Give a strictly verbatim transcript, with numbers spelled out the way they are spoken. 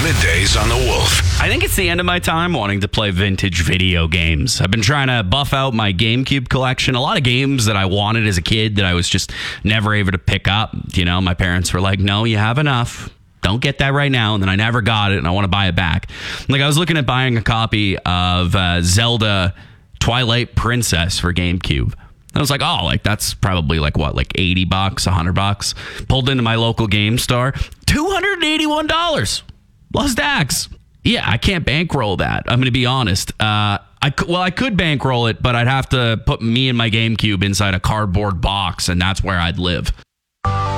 Middays on the Wolf. I think it's the end of my time wanting to play vintage video games. I've been trying to buff out my GameCube collection. A lot of games that I wanted as a kid that I was just never able to pick up. You know, my parents were like, no, you have enough. Don't get that right now. And then I never got it and I want to buy it back. Like I was looking at buying a copy of uh, Zelda Twilight Princess for GameCube. I was like, oh, like that's probably like what, like eighty bucks, one hundred bucks. Pulled into my local game store, two hundred eighty-one dollars plus tax. Yeah, I can't bankroll that. I'm going to be honest. Uh, I could, well, I could bankroll it, but I'd have to put me and my GameCube inside a cardboard box, and that's where I'd live.